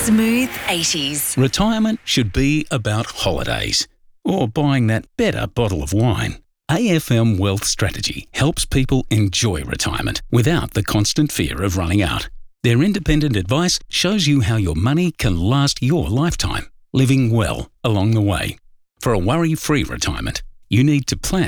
Smooth 80s. Retirement should be about holidays or buying that better bottle of wine. AFM Wealth Strategy helps people enjoy retirement without the constant fear of running out. Their independent advice shows you how your money can last your lifetime, living well along the way. For a worry-free retirement, you need to plan